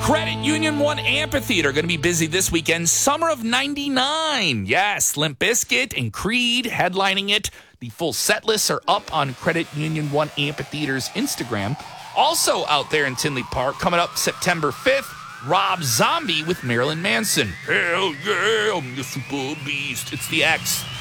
Credit Union 1 Amphitheater going to be busy this weekend. Summer of 99. Yes, Limp Bizkit and Creed headlining it. The full set lists are up on Credit Union 1 Amphitheater's Instagram. Also out there in Tinley Park, coming up September 5th, Rob Zombie with Marilyn Manson. Hell yeah, I'm the super beast. It's the X.